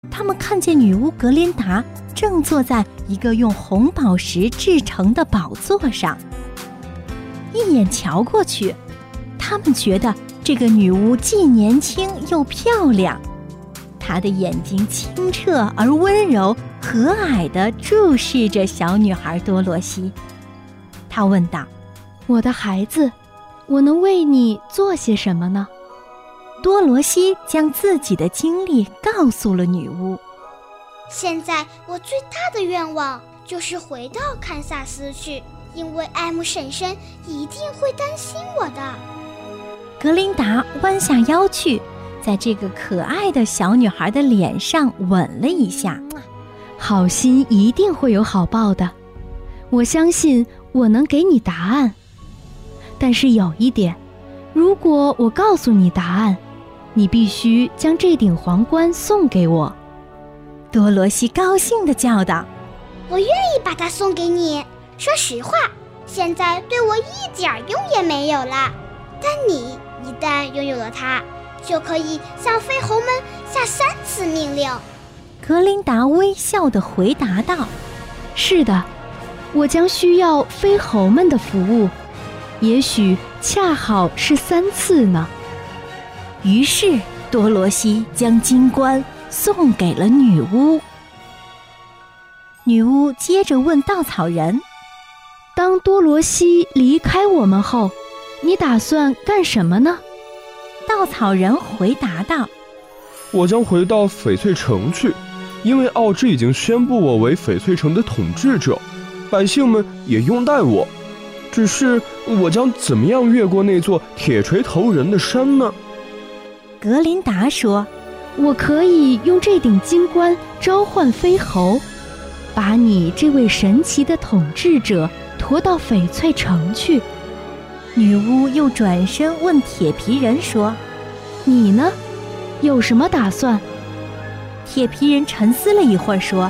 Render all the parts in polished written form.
他们看见女巫格琳达正坐在一个用红宝石制成的宝座上。一眼瞧过去，他们觉得这个女巫既年轻又漂亮，她的眼睛清澈而温柔，和蔼地注视着小女孩多罗西。她问道： 我的孩子，我能为你做些什么呢？ 多罗西将自己的经历告诉了女巫。 现在我最大的愿望就是回到堪萨斯去，因为艾姆婶婶一定会担心我的。 格琳达弯下腰去，在这个可爱的小女孩的脸上吻了一下。 好心一定会有好报的，我相信我能给你答案。但是有一点，如果我告诉你答案，你必须将这顶皇冠送给我。 多罗西高兴地叫道： 我愿意把它送给你。说实话，现在对我一点用也没有了，但你一旦拥有了它，就可以向飞猴们下3次命令。 格琳达微笑地回答道： 是的，我将需要飞猴们的服务，也许恰好是3次呢。 于是多罗西将金冠送给了女巫。女巫接着问稻草人： 当多罗西离开我们后，你打算干什么呢？ 稻草人回答道： 我将回到翡翠城去，因为奥芝已经宣布我为翡翠城的统治者，百姓们也拥戴我。只是我将怎么样越过那座铁锤头人的山呢？ 格琳达说： 我可以用这顶金冠召唤飞猴，把你这位神奇的统治者驮到翡翠城去。 女巫又转身问铁皮人说： 你呢？有什么打算？ 铁皮人沉思了一会儿说：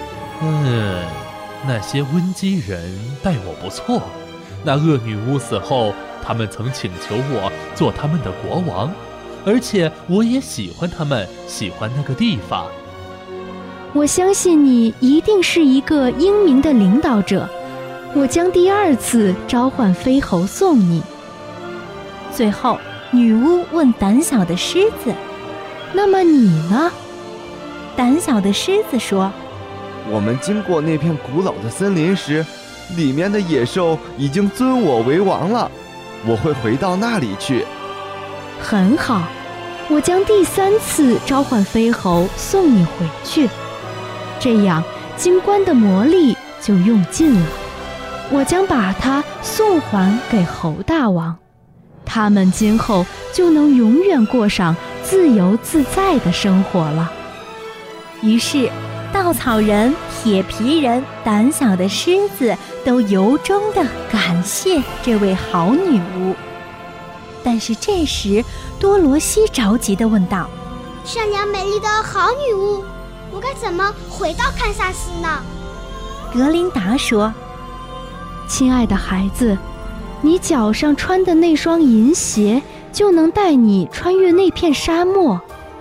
那些温基人待我不错，那恶女巫死后，他们曾请求我做他们的国王，而且我也喜欢他们，喜欢那个地方。 我相信你一定是一个英明的领导者，我将第2次召唤飞猴送你。 最后，女巫问胆小的狮子： 那么你呢？ 胆小的狮子说： 我们经过那片古老的森林时，里面的野兽已经尊我为王了，我会回到那里去。 很好，我将第3次召唤飞猴送你回去，这样金冠的魔力就用尽了。我将把它送还给猴大王，他们今后就能永远过上自由自在的生活了。 于是稻草人、铁皮人、胆小的狮子都由衷地感谢这位好女巫。但是这时多罗西着急地问道： 善良美丽的好女巫，我该怎么回到堪萨斯呢？ 格琳达说： 亲爱的孩子，你脚上穿的那双银鞋就能带你穿越那片沙漠。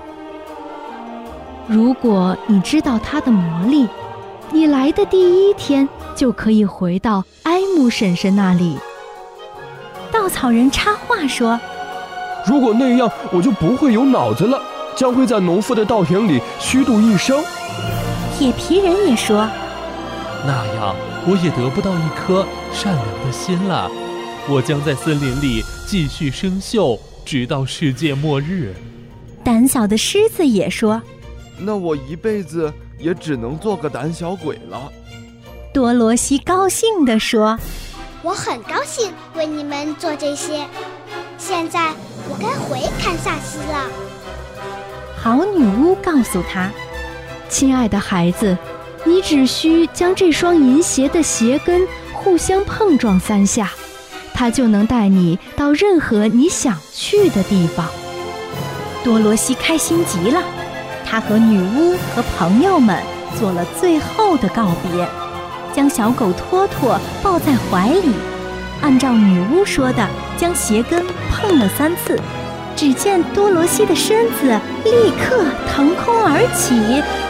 如果你知道它的魔力，你来的第1天就可以回到埃姆婶婶那里。 稻草人插话说： 如果那样，我就不会有脑子了，将会在农夫的稻田里虚度一生。 铁皮人也说： 那样我也得不到一颗善良的心了，我将在森林里继续生锈，直到世界末日。 胆小的狮子也说： 那我一辈子也只能做个胆小鬼了。 多罗西高兴地说： 我很高兴为你们做这些，现在我该回堪萨斯了。 好女巫告诉他： 亲爱的孩子，你只需将这双银鞋的鞋跟互相碰撞3下，它就能带你到任何你想去的地方。 多罗西开心极了，他和女巫和朋友们做了最后的告别，将小狗托托抱在怀里，按照女巫说的，将鞋跟碰了3次。只见多罗西的身子立刻腾空而起，